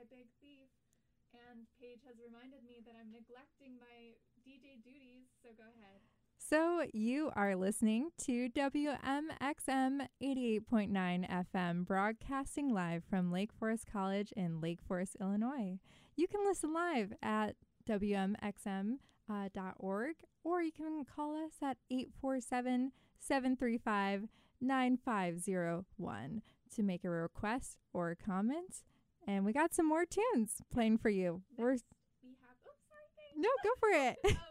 big thief. And Paige has reminded me that I'm neglecting my DJ duties, so go ahead. So you are listening to WMXM 88.9 FM, broadcasting live from Lake Forest College in Lake Forest, Illinois. You can listen live at WMXM.org, or you can call us at 847-735-9501 to make a request or a comment. And we got some more tunes playing for you. Next, we have... Oh, sorry, Paige. No, go for it.